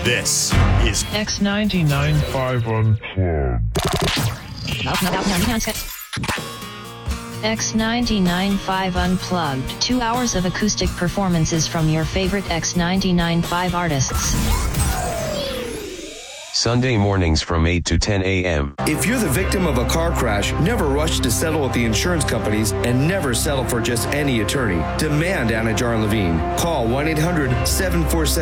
This is X99.5 Unplugged. X99.5 Unplugged. 2 hours of acoustic performances from your favorite X99.5 artists. Sunday mornings from 8 to 10 a.m. If you're the victim of a car crash, never rush to settle with the insurance companies and never settle for just any attorney. Demand Anna Jar Levine. Call 1-800-747